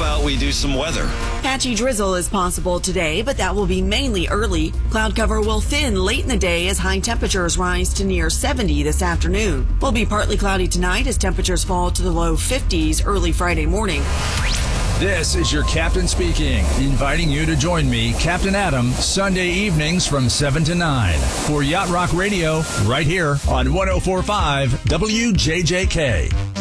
about we do some weather? Patchy drizzle is possible today, but that will be mainly early. Cloud cover will thin late in the day as high temperatures rise to near 70 this afternoon. Will be partly cloudy tonight as temperatures fall to the low 50s early Friday morning. This is your captain speaking, inviting you to join me, Captain Adam, Sunday evenings from 7 to 9 for Yacht Rock Radio right here on 104.5 WJJK.